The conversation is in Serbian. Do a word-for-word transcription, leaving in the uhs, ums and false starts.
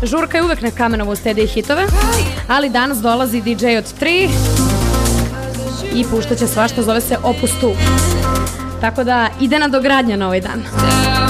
Žurka je uvek na Kamenovu stede i hitove, ali danas dolazi D J od tri i puštaće svašta, zove se Opus dva. Tako da ide na dogradnja na ovaj dan.